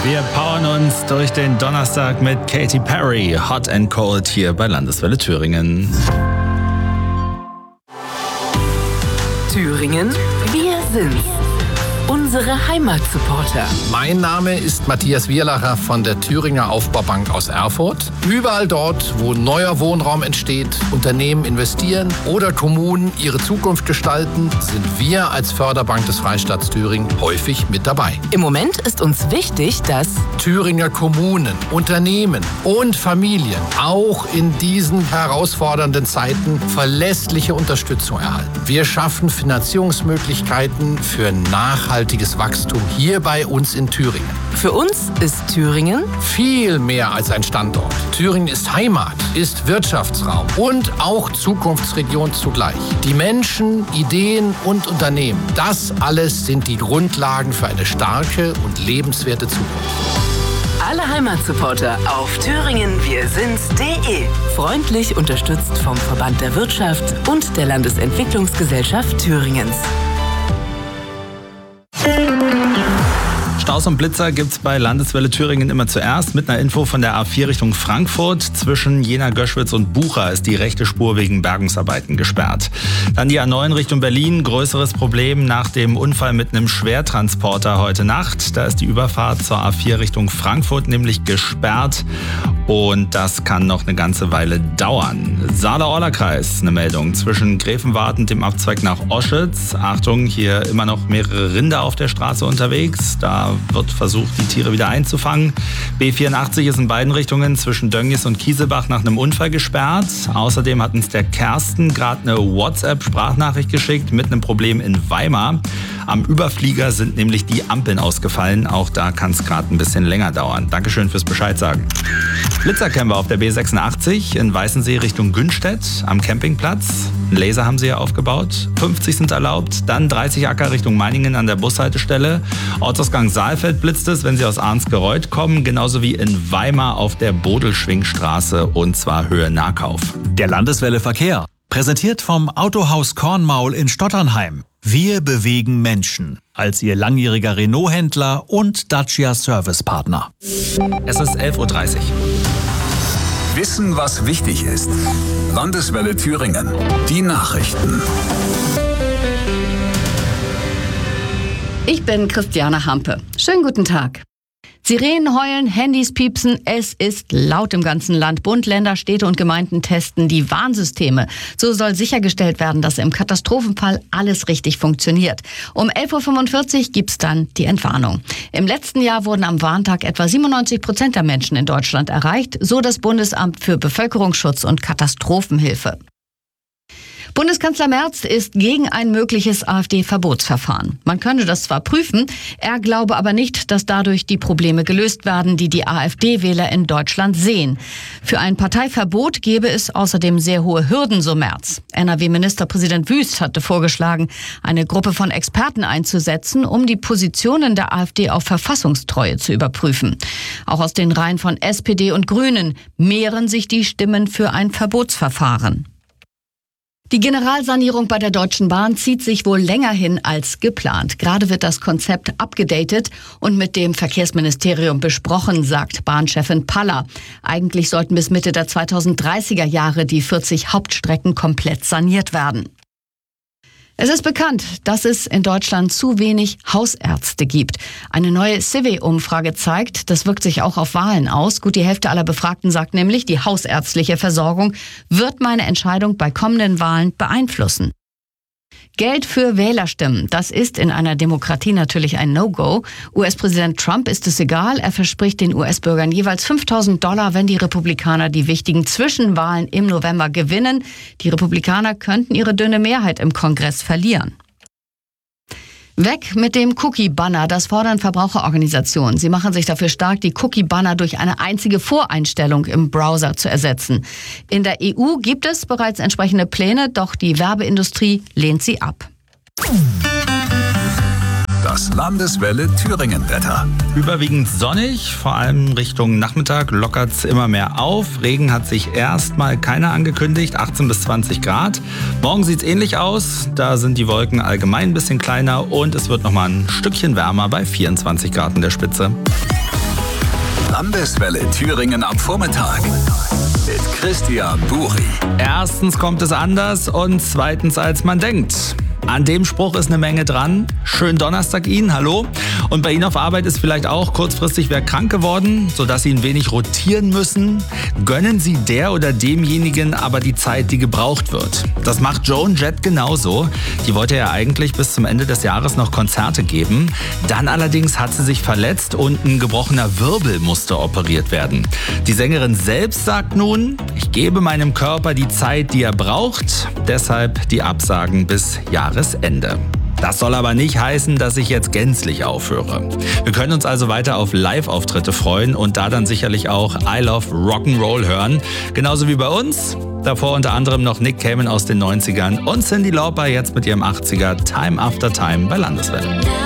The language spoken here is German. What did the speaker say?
Wir powern uns durch den Donnerstag mit Katy Perry. Hot and Cold hier bei Landeswelle Thüringen. Thüringen, wir sind's. Unsere Heimatsupporter. Mein Name ist Matthias Wierlacher von der Thüringer Aufbaubank aus Erfurt. Überall dort, wo neuer Wohnraum entsteht, Unternehmen investieren oder Kommunen ihre Zukunft gestalten, sind wir als Förderbank des Freistaats Thüringen häufig mit dabei. Im Moment ist uns wichtig, dass Thüringer Kommunen, Unternehmen und Familien auch in diesen herausfordernden Zeiten verlässliche Unterstützung erhalten. Wir schaffen Finanzierungsmöglichkeiten für nachhaltiges Wachstum hier bei uns in Thüringen. Für uns ist Thüringen viel mehr als ein Standort. Thüringen ist Heimat, ist Wirtschaftsraum und auch Zukunftsregion zugleich. Die Menschen, Ideen und Unternehmen, das alles sind die Grundlagen für eine starke und lebenswerte Zukunft. Alle Heimatsupporter auf thüringenwirsind's.de. Freundlich unterstützt vom Verband der Wirtschaft und der Landesentwicklungsgesellschaft Thüringens. Staus und Blitzer gibt's bei Landeswelle Thüringen immer zuerst. Mit einer Info von der A4 Richtung Frankfurt. Zwischen Jena-Göschwitz und Bucha ist die rechte Spur wegen Bergungsarbeiten gesperrt. Dann die A9 Richtung Berlin. Größeres Problem nach dem Unfall mit einem Schwertransporter heute Nacht. Da ist die Überfahrt zur A4 Richtung Frankfurt nämlich gesperrt. Und das kann noch eine ganze Weile dauern. Saale-Orla-Kreis, eine Meldung. Zwischen Gräfenwart und dem Abzweig nach Oschütz. Achtung, hier immer noch mehrere Rinder auf der Straße unterwegs. Da wird versucht, die Tiere wieder einzufangen. B84 ist in beiden Richtungen zwischen Dönges und Kieselbach nach einem Unfall gesperrt. Außerdem hat uns der Kersten gerade eine WhatsApp-Sprachnachricht geschickt mit einem Problem in Weimar. Am Überflieger sind nämlich die Ampeln ausgefallen. Auch da kann es gerade ein bisschen länger dauern. Dankeschön fürs Bescheid sagen. Blitzer kennen wir auf der B86 in Weißensee Richtung Günstedt am Campingplatz. Einen Laser haben sie ja aufgebaut. 50 sind erlaubt. Dann 30 Acker Richtung Meiningen an der Bushaltestelle. Ortsausgang Saalfeld blitzt es, wenn sie aus Arnsgereuth kommen. Genauso wie in Weimar auf der Bodelschwingstraße und zwar Höhe Nahkauf. Der Landeswelle Verkehr. Präsentiert vom Autohaus Kornmaul in Stotternheim. Wir bewegen Menschen. Als Ihr langjähriger Renault-Händler und Dacia-Service-Partner. Es ist 11.30 Uhr. Wissen, was wichtig ist. Landeswelle Thüringen. Die Nachrichten. Ich bin Christiane Hampe. Schönen guten Tag. Sirenen heulen, Handys piepsen, es ist laut im ganzen Land. Bund, Länder, Städte und Gemeinden testen die Warnsysteme. So soll sichergestellt werden, dass im Katastrophenfall alles richtig funktioniert. Um 11.45 Uhr gibt's dann die Entwarnung. Im letzten Jahr wurden am Warntag etwa 97% der Menschen in Deutschland erreicht, so das Bundesamt für Bevölkerungsschutz und Katastrophenhilfe. Bundeskanzler Merz ist gegen ein mögliches AfD-Verbotsverfahren. Man könne das zwar prüfen, er glaube aber nicht, dass dadurch die Probleme gelöst werden, die die AfD-Wähler in Deutschland sehen. Für ein Parteiverbot gäbe es außerdem sehr hohe Hürden, so Merz. NRW-Ministerpräsident Wüst hatte vorgeschlagen, eine Gruppe von Experten einzusetzen, um die Positionen der AfD auf Verfassungstreue zu überprüfen. Auch aus den Reihen von SPD und Grünen mehren sich die Stimmen für ein Verbotsverfahren. Die Generalsanierung bei der Deutschen Bahn zieht sich wohl länger hin als geplant. Gerade wird das Konzept abgedatet und mit dem Verkehrsministerium besprochen, sagt Bahnchefin Paller. Eigentlich sollten bis Mitte der 2030er Jahre die 40 Hauptstrecken komplett saniert werden. Es ist bekannt, dass es in Deutschland zu wenig Hausärzte gibt. Eine neue CIVI-Umfrage zeigt, das wirkt sich auch auf Wahlen aus. Gut die Hälfte aller Befragten sagt nämlich, die hausärztliche Versorgung wird meine Entscheidung bei kommenden Wahlen beeinflussen. Geld für Wählerstimmen, das ist in einer Demokratie natürlich ein No-Go. US-Präsident Trump ist es egal, er verspricht den US-Bürgern jeweils $5.000, wenn die Republikaner die wichtigen Zwischenwahlen im November gewinnen. Die Republikaner könnten ihre dünne Mehrheit im Kongress verlieren. Weg mit dem Cookie-Banner, das fordern Verbraucherorganisationen. Sie machen sich dafür stark, die Cookie-Banner durch eine einzige Voreinstellung im Browser zu ersetzen. In der EU gibt es bereits entsprechende Pläne, doch die Werbeindustrie lehnt sie ab. Das Landeswelle Thüringen-Wetter. Überwiegend sonnig, vor allem Richtung Nachmittag lockert es immer mehr auf. Regen hat sich erstmal keiner angekündigt, 18 bis 20 Grad. Morgen sieht es ähnlich aus, da sind die Wolken allgemein ein bisschen kleiner und es wird nochmal ein Stückchen wärmer bei 24 Grad in der Spitze. Landeswelle Thüringen am Vormittag mit Christian Buri. Erstens kommt es anders und zweitens als man denkt. An dem Spruch ist eine Menge dran. Schönen Donnerstag Ihnen, hallo. Und bei Ihnen auf Arbeit ist vielleicht auch kurzfristig wer krank geworden, sodass Sie ein wenig rotieren müssen. Gönnen Sie der oder demjenigen aber die Zeit, die gebraucht wird. Das macht Joan Jett genauso. Die wollte ja eigentlich bis zum Ende des Jahres noch Konzerte geben. Dann allerdings hat sie sich verletzt und ein gebrochener Wirbel musste operiert werden. Die Sängerin selbst sagt nun, ich gebe meinem Körper die Zeit, die er braucht. Deshalb die Absagen bis Jahresende. Das soll aber nicht heißen, dass ich jetzt gänzlich aufhöre. Wir können uns also weiter auf Live-Auftritte freuen und da dann sicherlich auch I Love Rock'n'Roll hören. Genauso wie bei uns. Davor unter anderem noch Nick Cayman aus den 90ern und Cyndi Lauper jetzt mit ihrem 80er Time After Time bei Landeswelle.